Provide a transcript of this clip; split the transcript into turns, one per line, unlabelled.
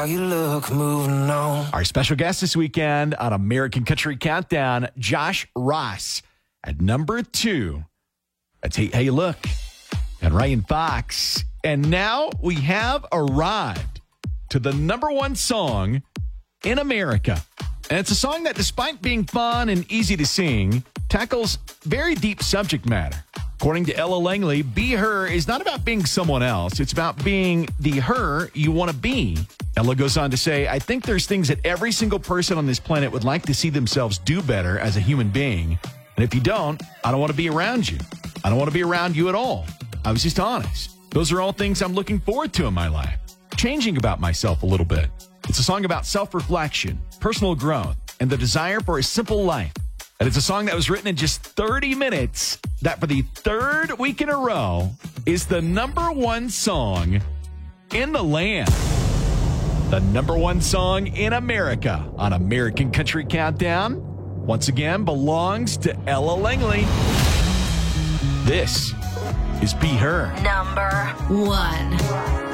You look, moving on.
Our special guest this weekend on American Country Countdown, Josh Ross at number 2. That's How You Look and Ryan Fox. And now we have arrived to the number 1 song in America. And it's a song that, despite being fun and easy to sing, tackles very deep subject matter. According to Ella Langley, Be Her is not about being someone else. It's about being the her you want to be. Ella goes on to say, I think there's things that every single person on this planet would like to see themselves do better as a human being. And if you don't, I don't want to be around you. I don't want to be around you at all. I was just honest. Those are all things I'm looking forward to in my life. Changing about myself a little bit. It's a song about self-reflection, personal growth, and the desire for a simple life. And it's a song that was written in just 30 minutes that for the 3rd week in a row is the number 1 song in the land. The number 1 song in America on American Country Countdown, once again, belongs to Ella Langley. This is Be Her.
Number 1.